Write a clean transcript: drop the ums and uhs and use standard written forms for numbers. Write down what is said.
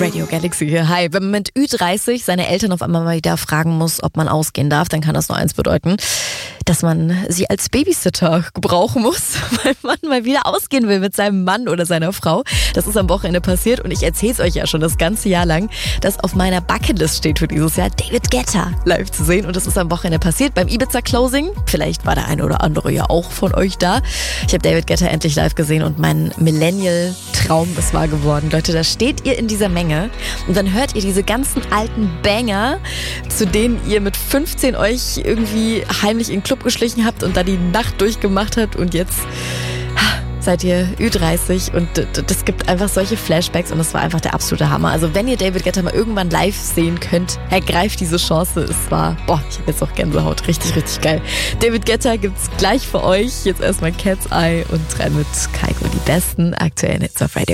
Radio Galaxy hier. Hi. Wenn man mit Ü30 seine Eltern auf einmal mal wieder fragen muss, ob man ausgehen darf, dann kann das nur eins bedeuten, dass man sie als Babysitter gebrauchen muss, weil man mal wieder ausgehen will mit seinem Mann oder seiner Frau. Das ist am Wochenende passiert und ich erzähle es euch ja schon das ganze Jahr lang, dass auf meiner Bucketlist steht für dieses Jahr, David Guetta live zu sehen. Und das ist am Wochenende passiert beim Ibiza Closing. Vielleicht war der eine oder andere ja auch von euch da. Ich habe David Guetta endlich live gesehen und mein Millennial-Traum ist wahr geworden. Leute, da steht ihr in dieser Menge und dann hört ihr diese ganzen alten Banger, zu denen ihr mit 15 euch irgendwie heimlich in den Club geschlichen habt und da die Nacht durchgemacht habt und jetzt seid ihr Ü30 und das gibt einfach solche Flashbacks und das war einfach der absolute Hammer. Also wenn ihr David Guetta mal irgendwann live sehen könnt, ergreift diese Chance. Es war, ich habe jetzt auch Gänsehaut. Richtig, richtig geil. David Guetta gibt's gleich für euch. Jetzt erstmal Cat's Eye und rein mit Kaiko, die besten aktuellen Hits auf Radio.